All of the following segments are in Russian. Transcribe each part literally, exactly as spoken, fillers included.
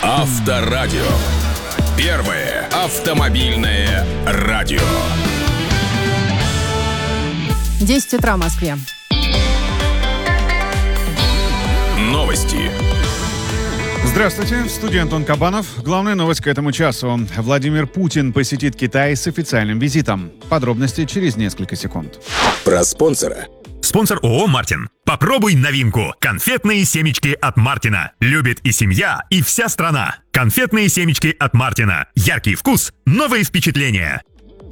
Авторадио. Первое автомобильное радио. десять утра в Москве. Новости. Здравствуйте, в студии Антон Кабанов. Главная новость к этому часу. Владимир Путин посетит Китай с официальным визитом. Подробности через несколько секунд. Про спонсора. Спонсор ООО «Мартин». Попробуй новинку. Конфетные семечки от Мартина. Любит и семья, и вся страна. Конфетные семечки от Мартина. Яркий вкус, новые впечатления.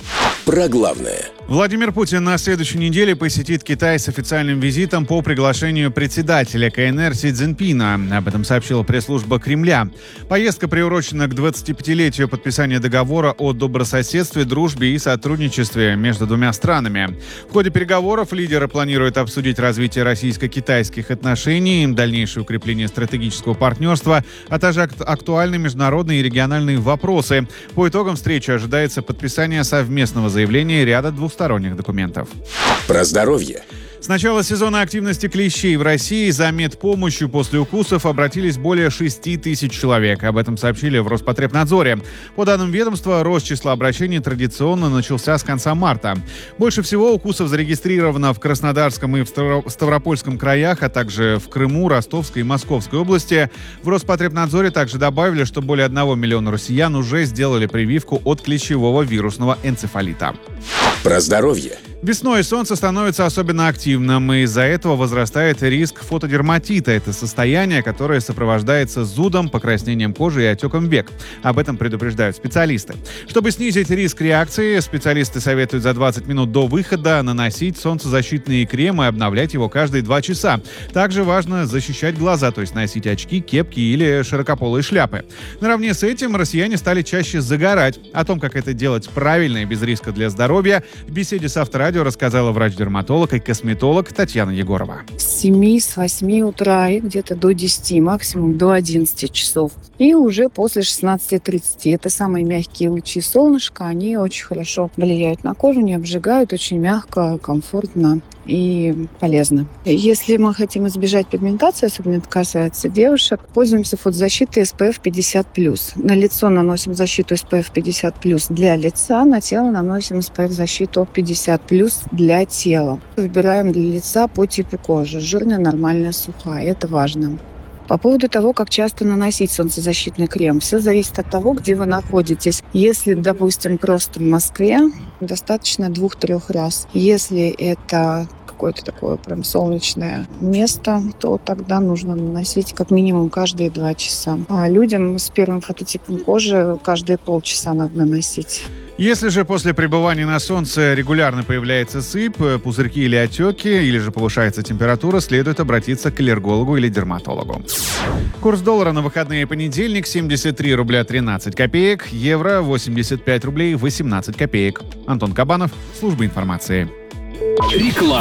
Про главное. Владимир Путин на следующей неделе посетит Китай с официальным визитом по приглашению председателя КНР Си Цзиньпина. Об этом сообщила пресс-служба Кремля. Поездка приурочена к двадцатипятилетию подписания договора о добрососедстве, дружбе и сотрудничестве между двумя странами. В ходе переговоров лидеры планируют обсудить развитие российско-китайских отношений, дальнейшее укрепление стратегического партнерства, а также актуальные международные и региональные вопросы. По итогам встречи ожидается подписание совместного заявления и ряда двусторонних документов. Про здоровье. С начала сезона активности клещей в России за медпомощью после укусов обратились более шести тысяч человек. Об этом сообщили в Роспотребнадзоре. По данным ведомства, рост числа обращений традиционно начался с конца марта. Больше всего укусов зарегистрировано в Краснодарском и в Ставропольском краях, а также в Крыму, Ростовской и Московской области. В Роспотребнадзоре также добавили, что более одного миллиона россиян уже сделали прививку от клещевого вирусного энцефалита. Про здоровье. Весной солнце становится особенно активным, и из-за этого возрастает риск фотодерматита. Это состояние, которое сопровождается зудом, покраснением кожи и отеком век. Об этом предупреждают специалисты. Чтобы снизить риск реакции, специалисты советуют за двадцать минут до выхода наносить солнцезащитные кремы и обновлять его каждые два часа. Также важно защищать глаза, то есть носить очки, кепки или широкополые шляпы. Наравне с этим россияне стали чаще загорать. О том, как это делать правильно и без риска для здоровья, в беседе с Авторадио рассказала врач-дерматолог и косметолог Татьяна Егорова. С семи, с восьми утра и где-то до десяти, максимум до одиннадцати часов. И уже после шестнадцати тридцати. Это самые мягкие лучи солнышка. Они очень хорошо влияют на кожу, не обжигают, очень мягко, комфортно и полезно. Если мы хотим избежать пигментации, особенно это касается девушек, пользуемся фотозащитой эс пэ эф пятьдесят плюс. На лицо наносим защиту эс пэ эф пятьдесят плюс для лица, на тело наносим эс пэ эф защиту пятьдесят плюс для тела. Выбираем для лица по типу кожи. Жирная, нормальная, сухая. Это важно. По поводу того, как часто наносить солнцезащитный крем, все зависит от того, где вы находитесь. Если, допустим, просто в Москве, достаточно двух-трех раз. Если это какое-то такое прям солнечное место, то тогда нужно наносить как минимум каждые два часа. А людям с первым фототипом кожи каждые полчаса надо наносить. Если же после пребывания на солнце регулярно появляется сыпь, пузырьки или отеки, или же повышается температура, следует обратиться к аллергологу или дерматологу. Курс доллара на выходные: понедельник семьдесят три рубля тринадцать копеек, евро восемьдесят пять рублей восемнадцать копеек. Антон Кабанов, служба информации. Реклама.